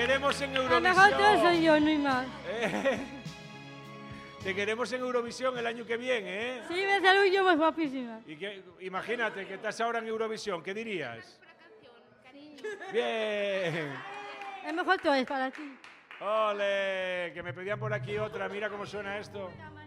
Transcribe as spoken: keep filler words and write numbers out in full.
queremos en A lo Eurovisión. mejor todo soy yo, no hay más. Eh, Te queremos en Eurovisión el año que viene, ¿eh? Sí, me salgo yo más guapísima. Y que, imagínate que estás ahora en Eurovisión, ¿qué dirías? Bien. El mejor todo es para ti. Ole, que me pedían por aquí otra, mira cómo suena esto.